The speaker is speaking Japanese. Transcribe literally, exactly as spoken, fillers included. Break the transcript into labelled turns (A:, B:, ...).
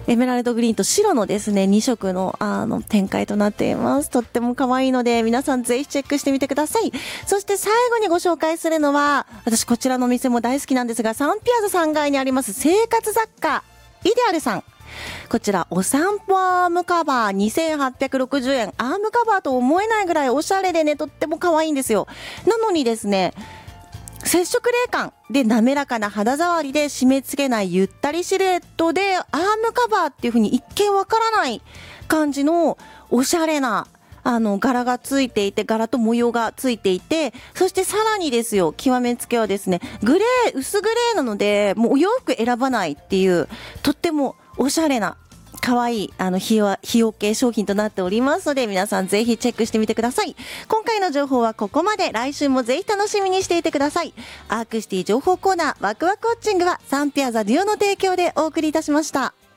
A: エメラルドグリーンと白のですねに色のあの展開となっています。とっても可愛いので皆さんぜひチェックしてみてください。そして最後にご紹介するのは、私こちらのお店も大好きなんですが、サンピアザさん階にあります生活雑貨イデアルさん。こちらお散歩アームカバーにせんはっぴゃくろくじゅうえん。アームカバーと思えないぐらいおしゃれでね、とっても可愛いんですよ。なのにですね、接触冷感で滑らかな肌触りで締め付けないゆったりシルエットでアームカバーっていう風に一見わからない感じのおしゃれなあの柄がついていて、柄と模様がついていて、そしてさらにですよ、極めつけはですね、グレー、薄グレーなのでもうお洋服選ばないっていう、とってもおしゃれな可愛いあの費用費用系商品となっておりますので、皆さんぜひチェックしてみてください。今回の情報はここまで。来週もぜひ楽しみにしていてください。アークシティ情報コーナーワクワクウォッチングはサンピアザデュオの提供でお送りいたしました。